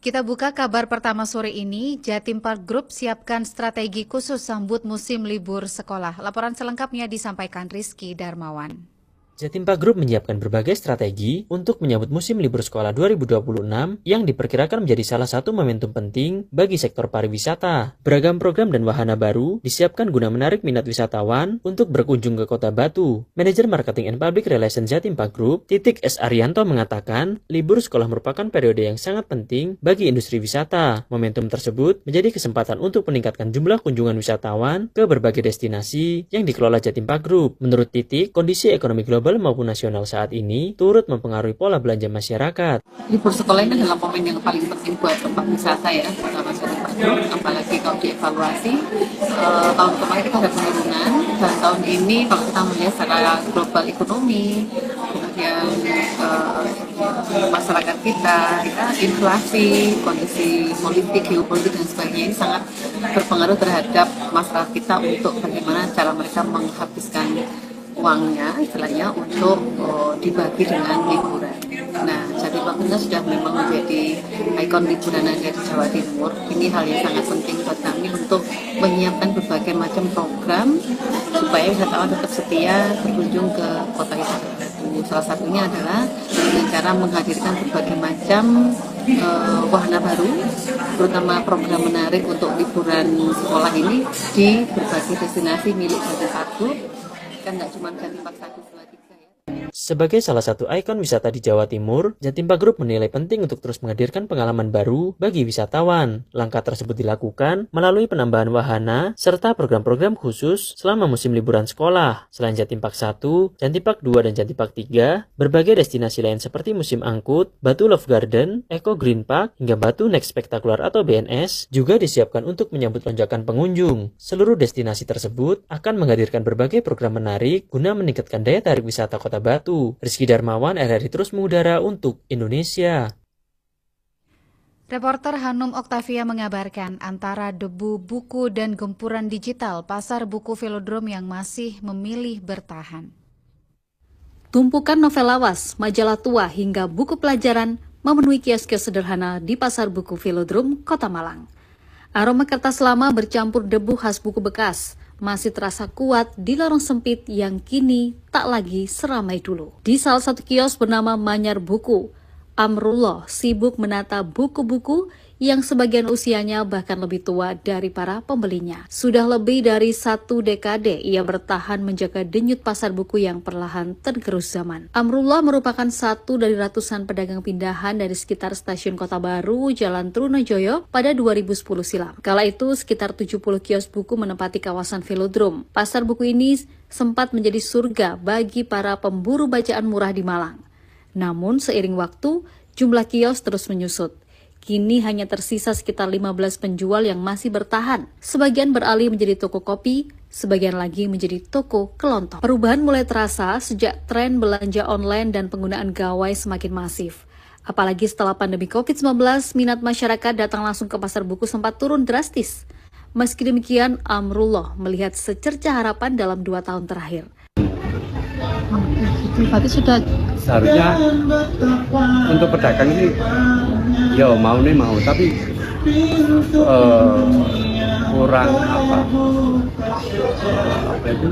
Kita buka kabar pertama sore ini, Jatim Park Group siapkan strategi khusus sambut musim libur sekolah. Laporan selengkapnya disampaikan Rizky Darmawan. Jatim Park Group menyiapkan berbagai strategi untuk menyambut musim libur sekolah 2026 yang diperkirakan menjadi salah satu momentum penting bagi sektor pariwisata. Beragam program dan wahana baru disiapkan guna menarik minat wisatawan untuk berkunjung ke Kota Batu. Manajer Marketing and Public Relations Jatim Park Group, Titik S. Arianto mengatakan, libur sekolah merupakan periode yang sangat penting bagi industri wisata. Momentum tersebut menjadi kesempatan untuk meningkatkan jumlah kunjungan wisatawan ke berbagai destinasi yang dikelola Jatim Park Group. Menurut Titik, kondisi ekonomi global maupun nasional saat ini turut mempengaruhi pola belanja masyarakat. Libur sekolah ini adalah momen yang paling penting buat tempat wisata ya, terutama Jatim Park Group, apalagi kalau dievaluasi tahun kemarin kita ada penurunan dan tahun ini kalau kita melihat secara global ekonomi, kemudian masyarakat kita inflasi, kondisi politik, geopolitik dan sebagainya ini sangat berpengaruh terhadap masyarakat kita untuk bagaimana cara mereka menghabiskan uangnya istilahnya untuk dibagi dengan liburan. Nah, Jatim Park Group sudah memang menjadi ikon liburan ada di Jawa Timur. Ini hal yang sangat penting buat kami untuk menyiapkan berbagai macam program supaya wisatawan tetap setia berkunjung ke kota wisata Batu. Salah satunya adalah dengan cara menghadirkan berbagai macam wahana baru, terutama program menarik untuk liburan sekolah ini di berbagai destinasi milik Jatim Park Group. Kan nggak cuma Jatim Park 1, 2, 3 ya. Sebagai salah satu ikon wisata di Jawa Timur, Jatim Park Group menilai penting untuk terus menghadirkan pengalaman baru bagi wisatawan. Langkah tersebut dilakukan melalui penambahan wahana serta program-program khusus selama musim liburan sekolah. Selain Jatim Park 1, Jatim Park 2 dan Jatim Park 3, berbagai destinasi lain seperti Musim Angkut, Batu Love Garden, Eco Green Park, hingga Batu Next Spectacular atau BNS juga disiapkan untuk menyambut lonjakan pengunjung. Seluruh destinasi tersebut akan menghadirkan berbagai program menarik guna meningkatkan daya tarik wisata Kota Batu. Rizky Darmawan, RRI terus mengudara untuk Indonesia. Reporter Hanum Oktavia mengabarkan antara debu buku dan gempuran digital, pasar buku Velodrome yang masih memilih bertahan. Tumpukan novel lawas, majalah tua hingga buku pelajaran memenuhi kios-kios sederhana di pasar buku Velodrome, Kota Malang. Aroma kertas lama bercampur debu khas buku bekas masih terasa kuat di lorong sempit yang kini tak lagi seramai dulu. Di salah satu kios bernama Manyar Buku, Amrullah sibuk menata buku-buku yang sebagian usianya bahkan lebih tua dari para pembelinya. Sudah lebih dari 1 dekade ia bertahan menjaga denyut pasar buku yang perlahan tergerus zaman. Amrullah merupakan satu dari ratusan pedagang pindahan dari sekitar stasiun Kota Baru, Jalan Trunojoyo pada 2010 silam. Kala itu sekitar 70 kios buku menempati kawasan Velodrome. Pasar buku ini sempat menjadi surga bagi para pemburu bacaan murah di Malang. Namun seiring waktu, jumlah kios terus menyusut. Kini hanya tersisa sekitar 15 penjual yang masih bertahan. Sebagian beralih menjadi toko kopi, sebagian lagi menjadi toko kelontong. Perubahan mulai terasa sejak tren belanja online dan penggunaan gawai semakin masif. Apalagi setelah pandemi COVID-19, minat masyarakat datang langsung ke pasar buku sempat turun drastis. Meski demikian, Amrullah melihat secerca harapan dalam 2 tahun terakhir. Berarti sudah seharusnya untuk pedagang ini ya mau tapi kurang apa itu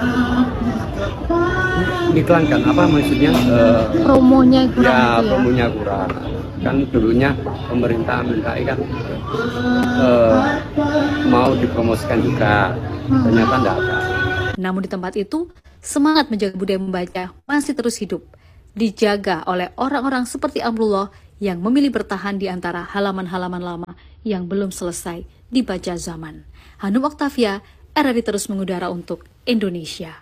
iklan kan apa maksudnya promonya kurang ya gitu ya? promonya kurang kan dulunya pemerintah minta kan mau dipromosikan juga ternyata enggak ada. Namun di tempat itu semangat menjaga budaya membaca masih terus hidup, dijaga oleh orang-orang seperti Amrullah yang memilih bertahan di antara halaman-halaman lama yang belum selesai dibaca zaman. Hanum Oktavia, RRI terus mengudara untuk Indonesia.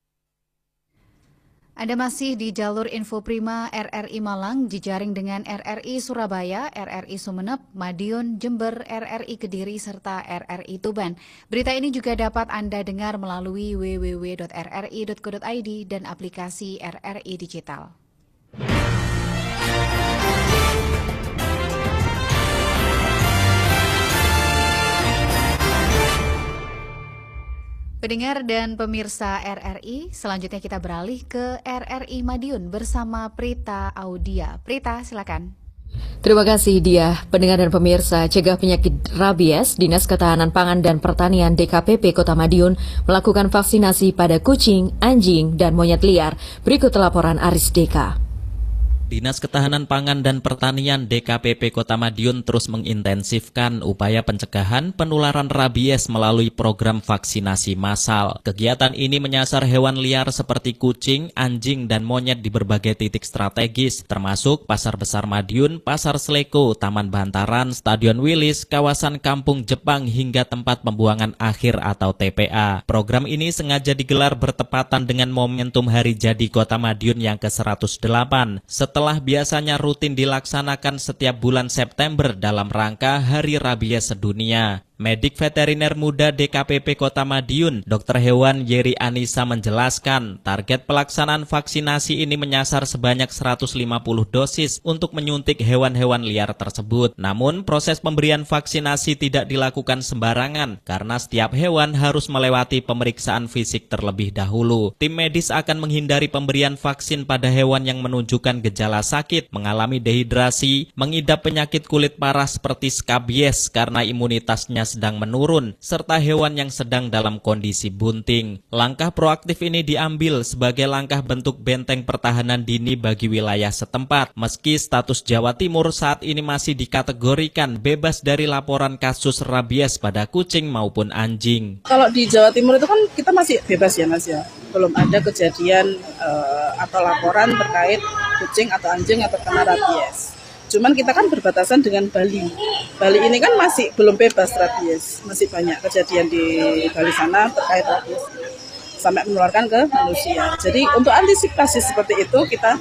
Anda masih di jalur Info Prima RRI Malang, jejaring dengan RRI Surabaya, RRI Sumeneb, Madiun, Jember, RRI Kediri, serta RRI Tuban. Berita ini juga dapat Anda dengar melalui www.rri.co.id dan aplikasi RRI Digital. Pendengar dan pemirsa RRI, selanjutnya kita beralih ke RRI Madiun bersama Prita Audia. Prita, silakan. Terima kasih Dia. Pendengar dan pemirsa, cegah penyakit rabies, Dinas Ketahanan Pangan dan Pertanian DKPP Kota Madiun melakukan vaksinasi pada kucing, anjing, dan monyet liar. Berikut laporan Aris Deka. Dinas Ketahanan Pangan dan Pertanian DKPP Kota Madiun terus mengintensifkan upaya pencegahan penularan rabies melalui program vaksinasi massal. Kegiatan ini menyasar hewan liar seperti kucing, anjing, dan monyet di berbagai titik strategis, termasuk Pasar Besar Madiun, Pasar Sleko, Taman Bantaran, Stadion Wilis, kawasan Kampung Jepang, hingga tempat pembuangan akhir atau TPA. Program ini sengaja digelar bertepatan dengan momentum Hari Jadi Kota Madiun yang ke-108. Setelah biasanya rutin dilaksanakan setiap bulan September dalam rangka Hari Rabies Sedunia. Medik Veteriner Muda DKPP Kota Madiun, Dr. Hewan Yeri Anissa menjelaskan, target pelaksanaan vaksinasi ini menyasar sebanyak 150 dosis untuk menyuntik hewan-hewan liar tersebut. Namun, proses pemberian vaksinasi tidak dilakukan sembarangan karena setiap hewan harus melewati pemeriksaan fisik terlebih dahulu. Tim medis akan menghindari pemberian vaksin pada hewan yang menunjukkan gejala sakit, mengalami dehidrasi, mengidap penyakit kulit parah seperti skabies karena imunitasnya sedang menurun, serta hewan yang sedang dalam kondisi bunting. Langkah proaktif ini diambil sebagai langkah bentuk benteng pertahanan dini bagi wilayah setempat, meski status Jawa Timur saat ini masih dikategorikan bebas dari laporan kasus rabies pada kucing maupun anjing. Kalau di Jawa Timur itu kan kita masih bebas ya Mas ya, belum ada kejadian atau laporan terkait kucing atau anjing atau kena rabies. Cuman kita kan berbatasan dengan Bali. Bali ini kan masih belum bebas rabies. Masih banyak kejadian di Bali sana terkait rabies. Sampai menularkan ke manusia. Jadi untuk antisipasi seperti itu kita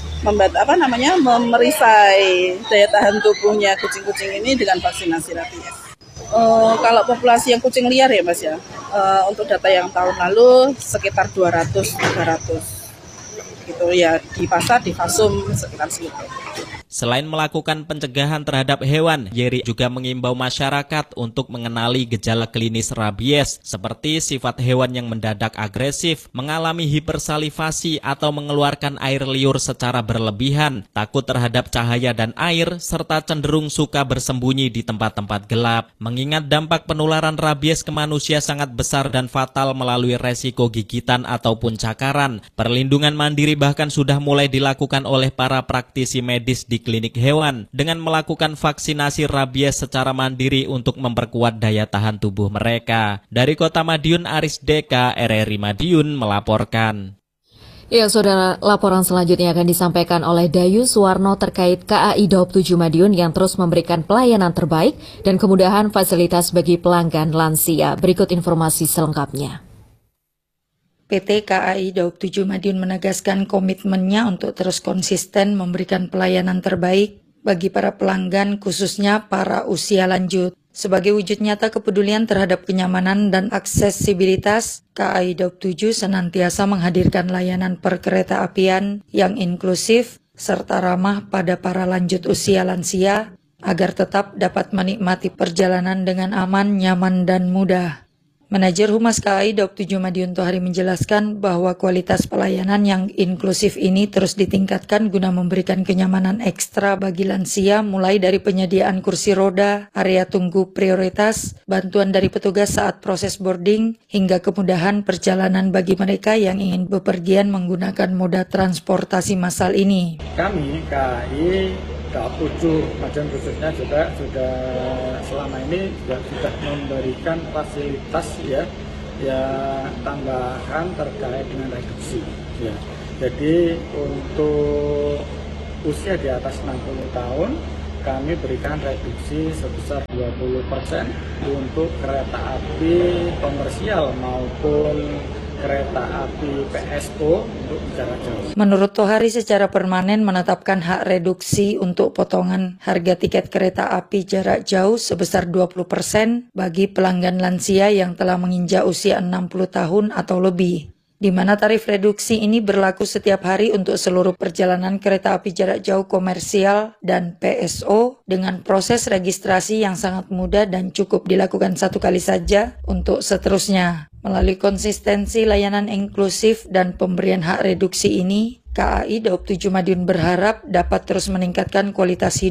memerisai daya tahan tubuhnya kucing-kucing ini dengan vaksinasi rabies. Kalau populasi yang kucing liar ya Mas ya, untuk data yang tahun lalu sekitar 200-300. Gitu ya, di pasar, di Fasum sekitar segitu. Selain melakukan pencegahan terhadap hewan, Yeri juga mengimbau masyarakat untuk mengenali gejala klinis rabies seperti sifat hewan yang mendadak agresif, mengalami hipersalivasi atau mengeluarkan air liur secara berlebihan, takut terhadap cahaya dan air, serta cenderung suka bersembunyi di tempat-tempat gelap. Mengingat dampak penularan rabies ke manusia sangat besar dan fatal melalui resiko gigitan ataupun cakaran, perlindungan mandiri bahkan sudah mulai dilakukan oleh para praktisi medis di klinik hewan dengan melakukan vaksinasi rabies secara mandiri untuk memperkuat daya tahan tubuh mereka. Dari Kota Madiun, Aris Deka, RRI Madiun melaporkan. Ya, Saudara, laporan selanjutnya akan disampaikan oleh Dayu Suwarno terkait KAI Daob 7 Madiun yang terus memberikan pelayanan terbaik dan kemudahan fasilitas bagi pelanggan lansia. Berikut informasi selengkapnya. PT KAI Daob 7 Madiun menegaskan komitmennya untuk terus konsisten memberikan pelayanan terbaik bagi para pelanggan, khususnya para usia lanjut. Sebagai wujud nyata kepedulian terhadap kenyamanan dan aksesibilitas, KAI Daob 7 senantiasa menghadirkan layanan perkeretaapian yang inklusif serta ramah pada para lanjut usia lansia agar tetap dapat menikmati perjalanan dengan aman, nyaman, dan mudah. Manajer Humas KAI Daob 7 Madiun Tohari menjelaskan bahwa kualitas pelayanan yang inklusif ini terus ditingkatkan guna memberikan kenyamanan ekstra bagi lansia, mulai dari penyediaan kursi roda, area tunggu prioritas, bantuan dari petugas saat proses boarding, hingga kemudahan perjalanan bagi mereka yang ingin bepergian menggunakan moda transportasi massal ini. Kami KAI Daob 7 Madiun khususnya juga sudah selama ini sudah memberikan fasilitas ya tambahan terkait dengan reduksi ya. Jadi untuk usia di atas 60 tahun kami berikan reduksi sebesar 20% untuk kereta api komersial maupun kereta api PSO untuk jarak jauh. Menurut Tohari, secara permanen menetapkan hak reduksi untuk potongan harga tiket kereta api jarak jauh sebesar 20% bagi pelanggan lansia yang telah menginjak usia 60 tahun atau lebih, di mana tarif reduksi ini berlaku setiap hari untuk seluruh perjalanan kereta api jarak jauh komersial dan PSO dengan proses registrasi yang sangat mudah dan cukup dilakukan satu kali saja untuk seterusnya. Melalui konsistensi layanan inklusif dan pemberian hak reduksi ini, KAI Daob 7 Madiun berharap dapat terus meningkatkan kualitas hidup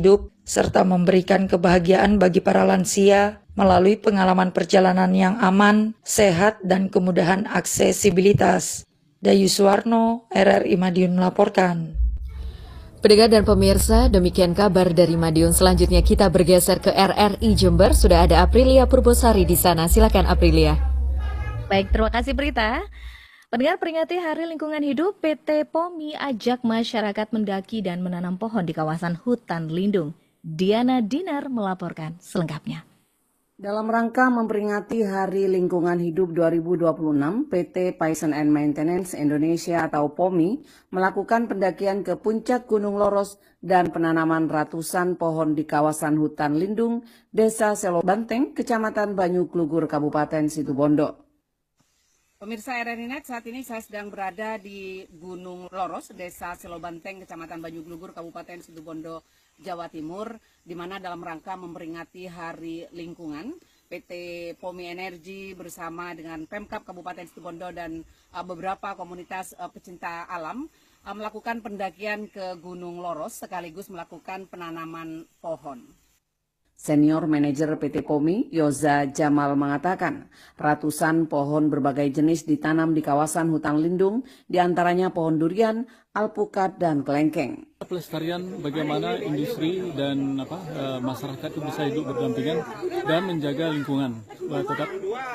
serta memberikan kebahagiaan bagi para lansia melalui pengalaman perjalanan yang aman, sehat, dan kemudahan aksesibilitas. Dayu Suwarno, RRI Madiun melaporkan. Pendengar dan pemirsa, demikian kabar dari Madiun. Selanjutnya kita bergeser ke RRI Jember. Sudah ada Aprilia Purbosari di sana. Silakan Aprilia. Baik, terima kasih Berita. Pendengar, peringati Hari Lingkungan Hidup, PT POMI ajak masyarakat mendaki dan menanam pohon di kawasan hutan lindung. Diana Dinar melaporkan selengkapnya. Dalam rangka memperingati Hari Lingkungan Hidup 2026, PT Payson and Maintenance Indonesia atau POMI melakukan pendakian ke puncak Gunung Loros dan penanaman ratusan pohon di kawasan hutan lindung Desa Selobanteng, Kecamatan Banyuglugur, Kabupaten Situbondo. Pemirsa RRI Net, saat ini saya sedang berada di Gunung Loros, Desa Selobanteng, Kecamatan Banyuglugur, Kabupaten Situbondo, Jawa Timur, di mana dalam rangka memperingati Hari Lingkungan, PT POMI Energi bersama dengan Pemkab Kabupaten Situbondo dan beberapa komunitas pecinta alam melakukan pendakian ke Gunung Loros sekaligus melakukan penanaman pohon. Senior Manajer PT POMI, Yoza Jamal mengatakan, ratusan pohon berbagai jenis ditanam di kawasan hutan lindung, diantaranya pohon durian, alpukat, dan kelengkeng. Pelestarian bagaimana industri dan masyarakat itu bisa hidup berdampingan dan menjaga lingkungan supaya tetap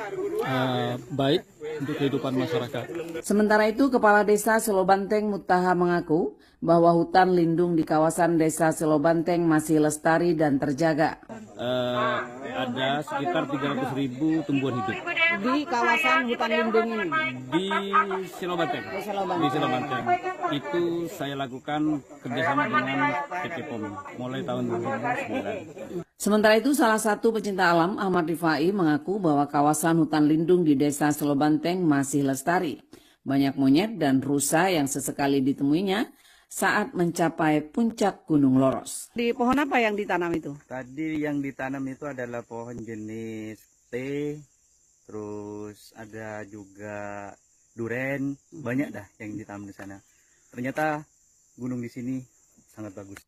baik untuk kehidupan masyarakat. Sementara itu, Kepala Desa Selobanteng Mutaha mengaku bahwa hutan lindung di kawasan Desa Selobanteng masih lestari dan terjaga. Ada sekitar 300.000 tumbuhan hidup. Di kawasan hutan lindung ini? Di Selobanteng. Di Selobanteng. Itu saya lakukan kerjasama dengan PT POMI mulai tahun 2009. Sementara itu, salah satu pecinta alam, Ahmad Rifai, mengaku bahwa kawasan hutan lindung di Desa Selobanteng masih lestari. Banyak monyet dan rusa yang sesekali ditemuinya saat mencapai puncak Gunung Loros. Di pohon apa yang ditanam itu? Tadi yang ditanam itu adalah pohon jenis teh, terus ada juga duren, banyak dah yang ditanam di sana. Ternyata gunung di sini sangat bagus.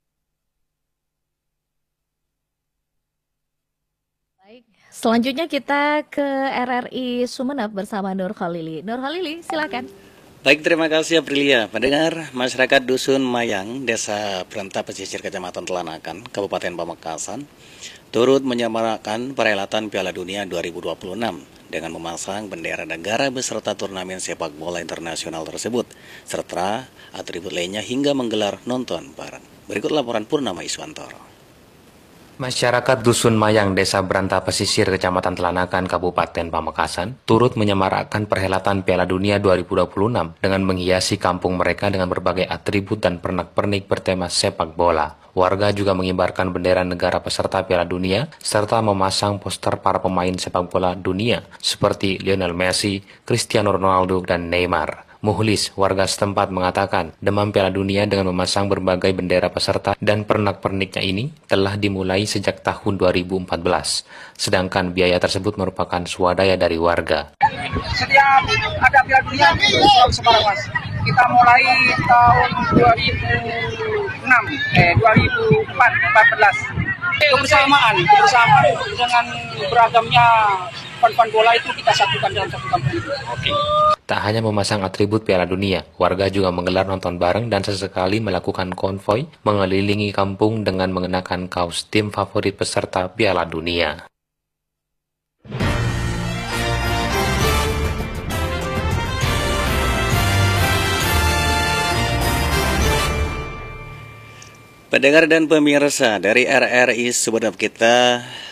Baik, selanjutnya kita ke RRI Sumeneb bersama Nur Khalili. Nur Khalili, silakan. Baik, terima kasih Aprilia. Pendengar, masyarakat Dusun Mayang, Desa Brenta Pesisir Kecamatan Telanakan, Kabupaten Pamekasan, turut menyemarakan perhelatan Piala Dunia 2026 dengan memasang bendera negara beserta turnamen sepak bola internasional tersebut, serta atribut lainnya hingga menggelar nonton bareng. Berikut laporan Purnama Iswantoro. Masyarakat Dusun Mayang, Desa Branta Pesisir, Kecamatan Telanakan, Kabupaten Pamekasan, turut menyemarakkan perhelatan Piala Dunia 2026 dengan menghiasi kampung mereka dengan berbagai atribut dan pernak-pernik bertema sepak bola. Warga juga mengibarkan bendera negara peserta Piala Dunia, serta memasang poster para pemain sepak bola dunia, seperti Lionel Messi, Cristiano Ronaldo, dan Neymar. Muhlis, warga setempat mengatakan, demam Piala Dunia dengan memasang berbagai bendera peserta dan pernak-perniknya ini telah dimulai sejak tahun 2014. Sedangkan biaya tersebut merupakan swadaya dari warga. Setiap ada Piala Dunia, selalu sebarang Mas. Kita mulai tahun 2014. Kebersamaan dengan beragamnya fan-fan bola itu kita satukan dalam satu kampung. Oke. Tak hanya memasang atribut Piala Dunia, warga juga menggelar nonton bareng dan sesekali melakukan konvoi mengelilingi kampung dengan mengenakan kaos tim favorit peserta Piala Dunia. Pendengar dan pemirsa dari RRI Sumeneb kita